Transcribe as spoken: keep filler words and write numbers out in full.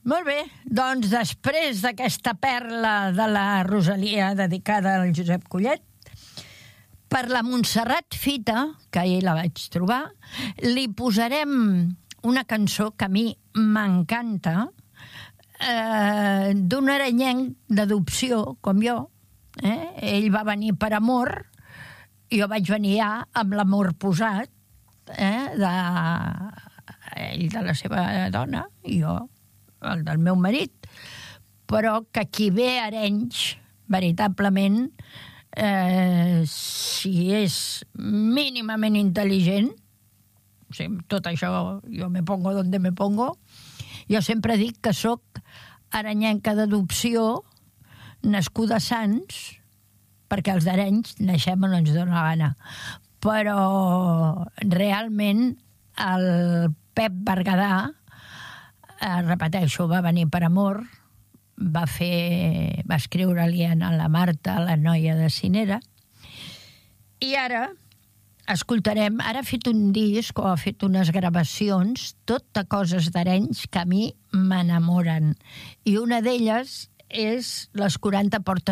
Molt bé, doncs després d'aquesta perla de la Rosalia dedicada al Josep Collet, per la Montserrat Fita, que ahir la vaig trobar, li posarem una cançó que a mi m'encanta, eh, d'un aranyenc d'adopció, com jo. Eh? Ell va venir per amor, jo vaig venir ja amb l'amor posat, eh? de... ell de la seva dona, i jo el del meu marit, però que qui ve a Arenys, veritablement, eh, si és mínimament intel·ligent, o sigui, tot això jo me pongo donde me pongo, jo sempre dic que sóc aranyenca d'adopció, nascuda a Sants, perquè els d'Arenys naixem on ens dóna la gana, però realment el Pep Berguedà, eh, repeteixo, va venir per amor, va fer, va escriure-li a la Marta, la noia de Cinera, i ara escoltarem, ara ha fet un disc o ha fet unes gravacions, tot de coses d'Arenys que a mi m'enamoren, i una d'elles és les quaranta portes